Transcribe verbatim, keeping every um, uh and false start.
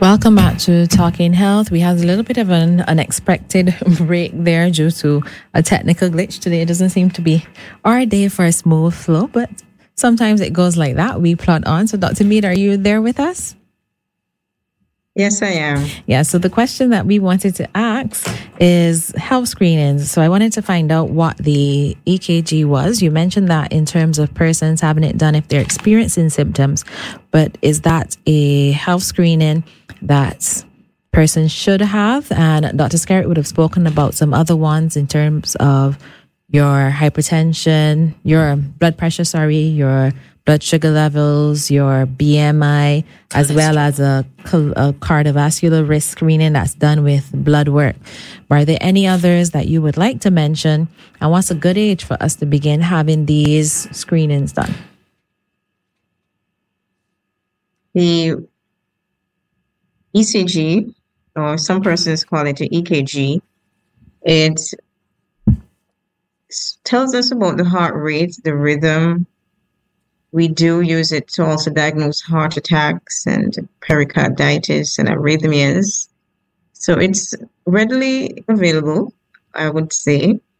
Welcome back to Talking Health. We had a little bit of an unexpected break there due to a technical glitch. Today it doesn't seem to be our day for a smooth flow, but sometimes it goes like that. We plod on. So Doctor Mead, are you there with us? Yes, I am. Yeah, so the question that we wanted to ask is health screenings. So I wanted to find out what the E K G was. You mentioned that in terms of persons having it done if they're experiencing symptoms, but is that a health screening that persons should have? And Doctor Skerritt would have spoken about some other ones in terms of your hypertension, your blood pressure, sorry, your blood sugar levels, your B M I, as well as a, a cardiovascular risk screening that's done with blood work. Are there any others that you would like to mention? And what's a good age for us to begin having these screenings done? The E C G, or some persons call it the E K G, it tells us about the heart rate, the rhythm. We do use it to also diagnose heart attacks and pericarditis and arrhythmias. So it's readily available, I would say.